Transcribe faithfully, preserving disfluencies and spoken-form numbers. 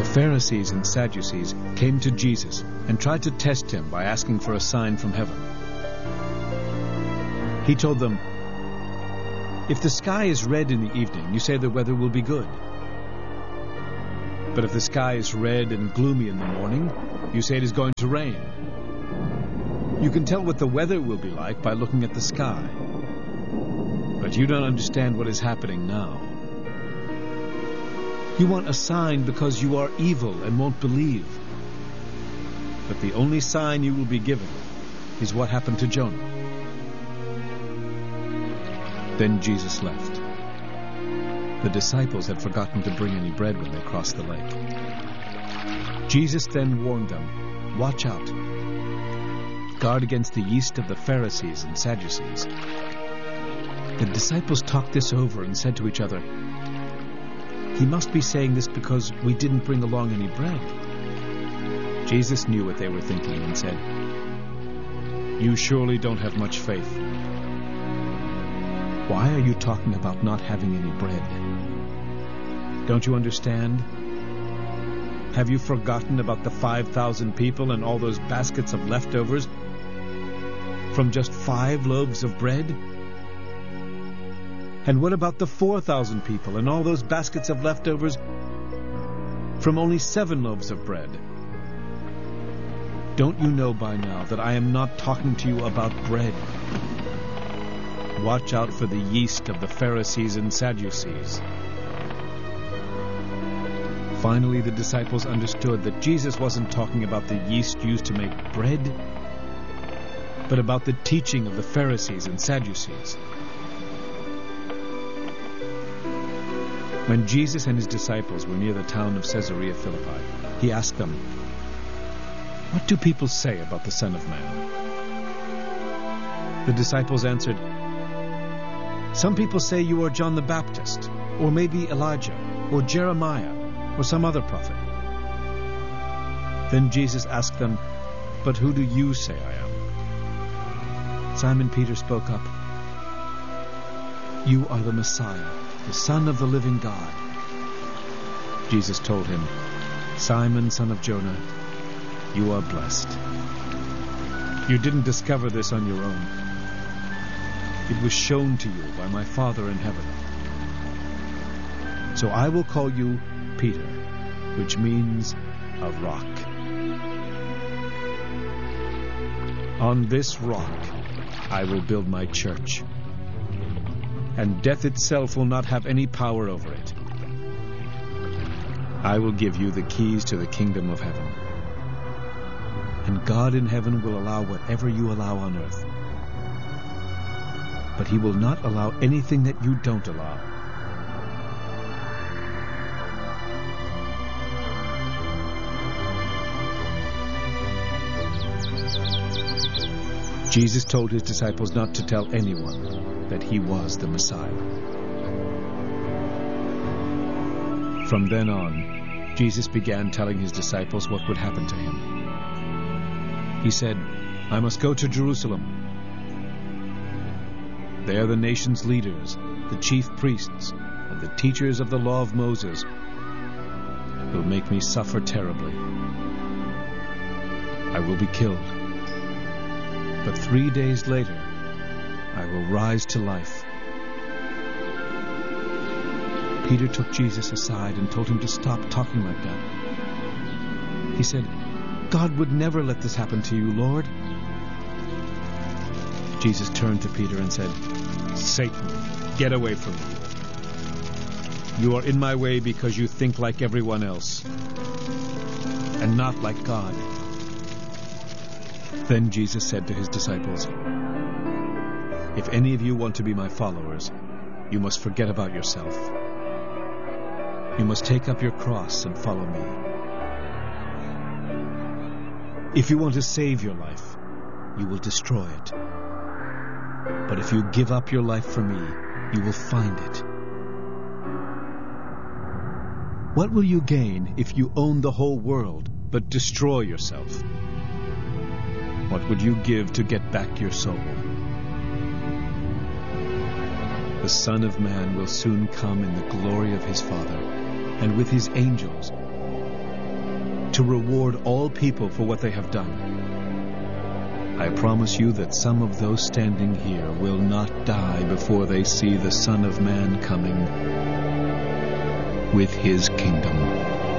Pharisees and Sadducees came to Jesus and tried to test him by asking for a sign from heaven. He told them, "If the sky is red in the evening, you say the weather will be good. But if the sky is red and gloomy in the morning, you say it is going to rain. You can tell what the weather will be like by looking at the sky. But you don't understand what is happening now. You want a sign because you are evil and won't believe. But the only sign you will be given is what happened to Jonah." Then Jesus left. The disciples had forgotten to bring any bread when they crossed the lake. Jesus then warned them, "Watch out. Guard against the yeast of the Pharisees and Sadducees." The disciples talked this over and said to each other, "He must be saying this because we didn't bring along any bread." Jesus knew what they were thinking and said, "You surely don't have much faith. Why are you talking about not having any bread? Don't you understand? Have you forgotten about the five thousand people and all those baskets of leftovers from just five loaves of bread? And what about the four thousand people and all those baskets of leftovers from only seven loaves of bread? Don't you know by now that I am not talking to you about bread? Watch out for the yeast of the Pharisees and Sadducees." Finally, the disciples understood that Jesus wasn't talking about the yeast used to make bread, but about the teaching of the Pharisees and Sadducees. When Jesus and his disciples were near the town of Caesarea Philippi, he asked them, "What do people say about the Son of Man?" The disciples answered, "Some people say you are John the Baptist, or maybe Elijah, or Jeremiah, or some other prophet." Then Jesus asked them, "But who do you say I am?" Simon Peter spoke up, "You are the Messiah, the Son of the living God." Jesus told him, "Simon, son of Jonah, you are blessed. You didn't discover this on your own. It was shown to you by my Father in heaven. So I will call you Peter, which means a rock. On this rock I will build my church, and death itself will not have any power over it. I will give you the keys to the kingdom of heaven. And God in heaven will allow whatever you allow on earth. But he will not allow anything that you don't allow. Jesus told his disciples not to tell anyone that he was the Messiah. From then on, Jesus began telling his disciples what would happen to him. He said, "I must go to Jerusalem. There the nation's leaders, the chief priests, and the teachers of the law of Moses will make me suffer terribly. I will be killed. But three days later, I will rise to life." Peter took Jesus aside and told him to stop talking like that. He said, "God would never let this happen to you, Lord." Jesus turned to Peter and said, "Satan, get away from me. You are in my way because you think like everyone else, and not like God." Then Jesus said to his disciples, "If any of you want to be my followers, you must forget about yourself. You must take up your cross and follow me. If you want to save your life, you will destroy it. But if you give up your life for me, you will find it. What will you gain if you own the whole world but destroy yourself? What would you give to get back your soul? The Son of Man will soon come in the glory of his Father, and with his angels, to reward all people for what they have done. I promise you that some of those standing here will not die before they see the Son of Man coming with his kingdom."